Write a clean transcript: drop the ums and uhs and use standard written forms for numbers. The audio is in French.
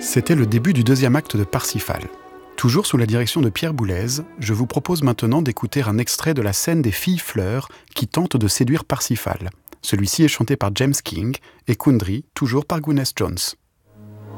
C'était le début du deuxième acte de Parsifal. Toujours sous la direction de Pierre Boulez, je vous propose maintenant d'écouter un extrait de la scène des filles fleurs qui tentent de séduire Parsifal. Celui-ci est chanté par James King et Kundry, toujours par Gwyneth Jones.